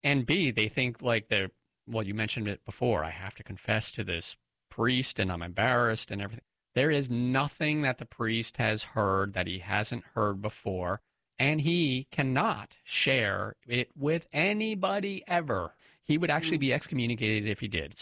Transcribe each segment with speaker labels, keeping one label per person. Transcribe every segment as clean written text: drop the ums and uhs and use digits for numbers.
Speaker 1: And B, they think like well, you mentioned it before. I have to confess to this priest and I'm embarrassed and everything. There is nothing that the priest has heard that he hasn't heard before, and he cannot share it with anybody ever. He would actually be excommunicated if he did.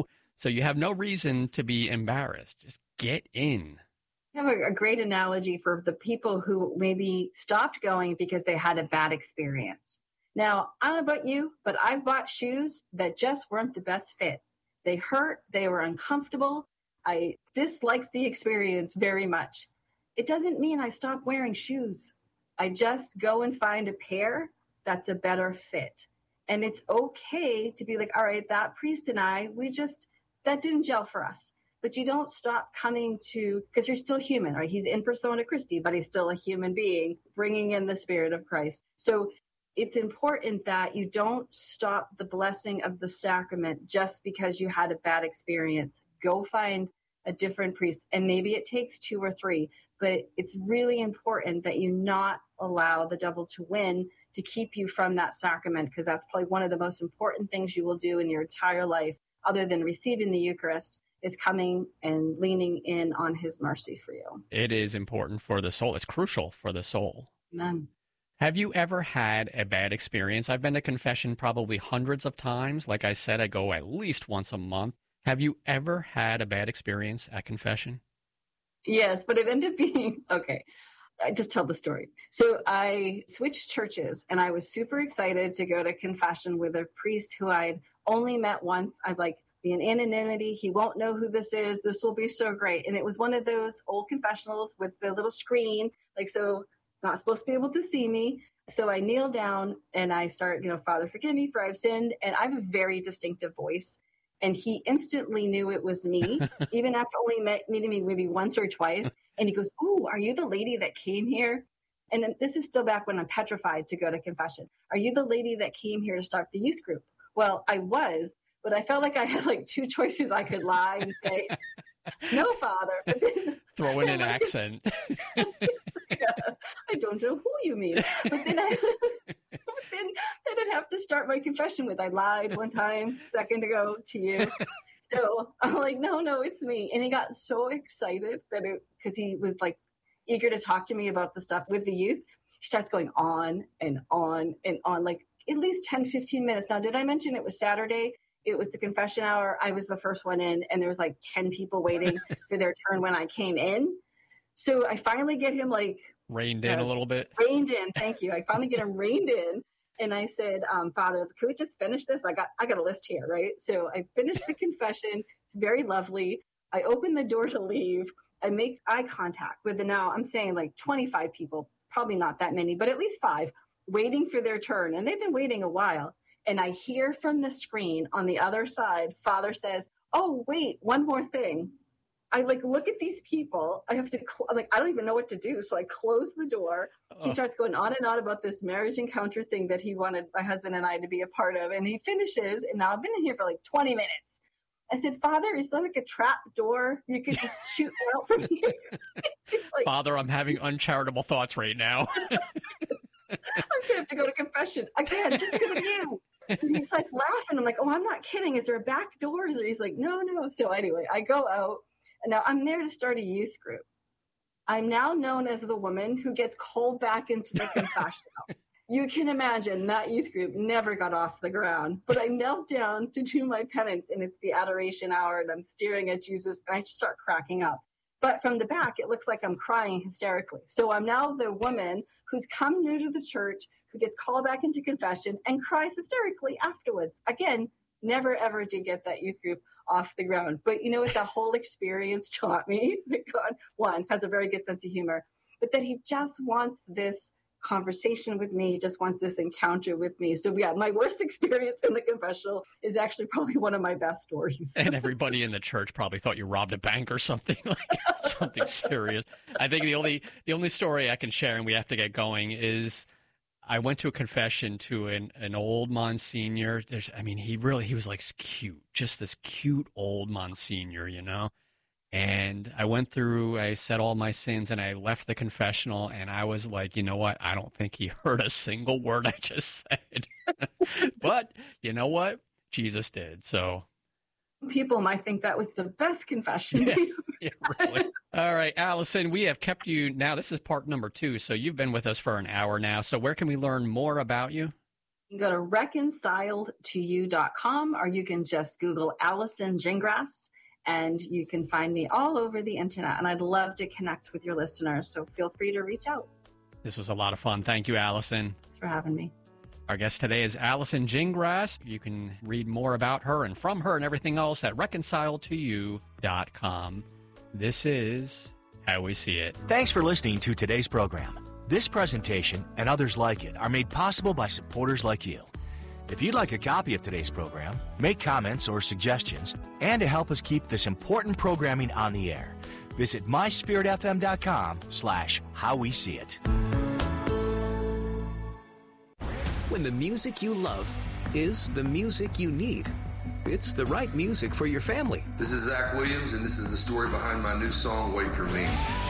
Speaker 1: So you have no reason to be embarrassed. Just get in.
Speaker 2: I have a great analogy for the people who maybe stopped going because they had a bad experience. Now, I don't know about you, but I've bought shoes that just weren't the best fit. They hurt. They were uncomfortable. I disliked the experience very much. It doesn't mean I stop wearing shoes. I just go and find a pair that's a better fit. And it's okay to be like, all right, that priest and I, that didn't gel for us. But you don't stop coming to, because you're still human, right? He's in persona Christi, but he's still a human being bringing in the Spirit of Christ. So it's important that you don't stop the blessing of the sacrament just because you had a bad experience. Go find a different priest, and maybe it takes 2 or 3, but it's really important that you not allow the devil to win to keep you from that sacrament, because that's probably one of the most important things you will do in your entire life, other than receiving the Eucharist, is coming and leaning in on his mercy for you.
Speaker 1: It is important for the soul. It's crucial for the soul.
Speaker 2: Amen.
Speaker 1: Have you ever had a bad experience? I've been to confession probably hundreds of times. Like I said, I go at least once a month. Have you ever had a bad experience at confession?
Speaker 2: Yes, but it ended up being, okay, I just tell the story. So I switched churches, and I was super excited to go to confession with a priest who I'd only met once. I'd like, the anonymity, he won't know who this is. This will be so great. And it was one of those old confessionals with the little screen, like, so it's not supposed to be able to see me. So I kneel down and I start, Father, forgive me for I've sinned. And I have a very distinctive voice. And he instantly knew it was me, even after only meeting me maybe once or twice. And he goes, "Ooh, are you the lady that came here?" And then, this is still back when I'm petrified to go to confession. "Are you the lady that came here to start the youth group?" Well, I was, but I felt like I had like 2 choices. I could lie and say, "No, Father." But then,
Speaker 1: throw in an accent.
Speaker 2: Yeah, I don't know who you mean. But then then I'd have to start my confession with, "I lied one time, a second ago to you." So I'm like, no, it's me. And he got so excited because he was like eager to talk to me about the stuff with the youth. He starts going on and on and on, like at least 10, 15 minutes. Now, did I mention it was Saturday? It was the confession hour. I was the first one in, and there was like 10 people waiting for their turn when I came in. So I finally get him like
Speaker 1: reined in a little bit.
Speaker 2: Reined in, thank you. I finally get him reined in, and I said, "Father, can we just finish this? I got a list here, right?" So I finished the confession. It's very lovely. I open the door to leave. I make eye contact with now I'm saying like 25 people, probably not that many, but at least 5 waiting for their turn, and they've been waiting a while. And I hear from the screen on the other side, Father says, "Oh, wait, one more thing." I like look at these people. I have to I don't even know what to do. So I close the door. He starts going on and on about this marriage encounter thing that he wanted my husband and I to be a part of. And he finishes. And now I've been in here for like 20 minutes. I said, "Father, is there like a trap door? You could just shoot out from here." Like,
Speaker 1: "Father, I'm having uncharitable thoughts right now."
Speaker 2: I'm going to have to go to confession again just because of you. And he starts laughing. I'm like, "Oh, I'm not kidding. Is there a back door?" He's like, no. So anyway, I go out. Now, I'm there to start a youth group. I'm now known as the woman who gets called back into the confessional. You can imagine that youth group never got off the ground. But I knelt down to do my penance, and it's the adoration hour, and I'm staring at Jesus, and I just start cracking up. But from the back, it looks like I'm crying hysterically. So I'm now the woman who's come new to the church, who gets called back into confession and cries hysterically afterwards. Again, never, ever did get that youth group off the ground. But you know what the whole experience taught me? That God, one, has a very good sense of humor, but that he just wants this conversation with me, he just wants this encounter with me. So yeah, my worst experience in the confessional is actually probably one of my best stories.
Speaker 1: And everybody in the church probably thought you robbed a bank or something, like something serious. I think the only story I can share, and we have to get going, is I went to a confession to an old Monsignor. He was like cute, just this cute old Monsignor, And I said all my sins, and I left the confessional, and I was like, you know what? I don't think he heard a single word I just said. But you know what? Jesus did. So
Speaker 2: people might think that was the best confession.
Speaker 1: Yeah, really. All right, Allison, we have kept you now. This is part number 2. So you've been with us for an hour now. So where can we learn more about you?
Speaker 2: You can go to reconciledtoyou.com, or you can just Google Allison Gingras, and you can find me all over the internet. And I'd love to connect with your listeners. So feel free to reach out.
Speaker 1: This was a lot of fun. Thank you, Allison.
Speaker 2: Thanks for having me.
Speaker 1: Our guest today is Allison Gingras. You can read more about her and from her and everything else at reconciledtoyou.com. This is How We See It.
Speaker 3: Thanks for listening to today's program. This presentation and others like it are made possible by supporters like you. If you'd like a copy of today's program, make comments or suggestions, and to help us keep this important programming on the air, visit myspiritfm.com/howweseeit.
Speaker 4: When the music you love is the music you need, it's the right music for your family.
Speaker 5: This is Zach Williams, and this is the story behind my new song, Wait For Me.